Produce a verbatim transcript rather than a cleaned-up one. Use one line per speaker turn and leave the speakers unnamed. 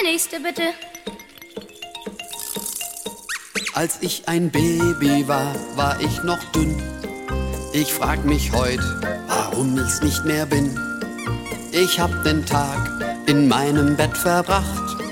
Der nächste bitte.
Als ich ein Baby war, war ich noch dünn. Ich frag mich heute, warum ich's nicht mehr bin. Ich hab den Tag in meinem Bett verbracht